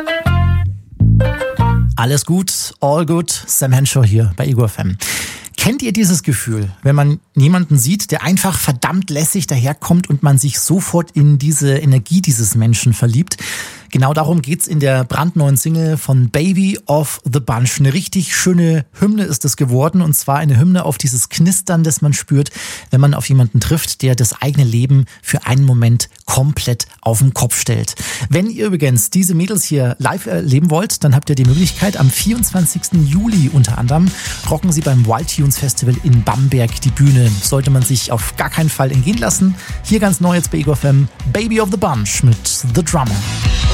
Alles gut, all good, Sam Henshaw hier bei Ego FM. Kennt ihr dieses Gefühl, wenn man jemanden sieht, der einfach verdammt lässig daherkommt und man sich sofort in diese Energie dieses Menschen verliebt? Genau darum geht's in der brandneuen Single von Baby of the Bunch. Eine richtig schöne Hymne ist es geworden, und zwar eine Hymne auf dieses Knistern, das man spürt, wenn man auf jemanden trifft, der das eigene Leben für einen Moment komplett auf den Kopf stellt. Wenn ihr übrigens diese Mädels hier live erleben wollt, dann habt ihr die Möglichkeit, am 24. Juli unter anderem rocken sie beim Wild Tunes Festival in Bamberg die Bühne. Sollte man sich auf gar keinen Fall entgehen lassen. Hier ganz neu jetzt bei Ego FM, Baby of the Bunch mit The Drummer.